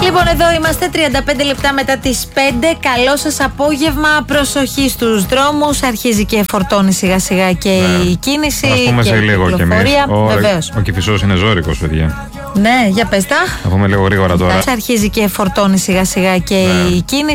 Λοιπόν, εδώ είμαστε 35 λεπτά μετά τις 5. Καλό σας απόγευμα. Προσοχή στους δρόμους. Αρχίζει και φορτώνει σιγά σιγά και η κίνηση. Ας πούμε και σε λίγο κι εμείς. Βεβαίως. Ο Κηφισός είναι ζώρικος, παιδιά. Ναι, για πες τα. Θα πούμε λίγο γρήγορα τώρα. Αρχίζει και φορτώνει σιγά σιγά και η κίνηση.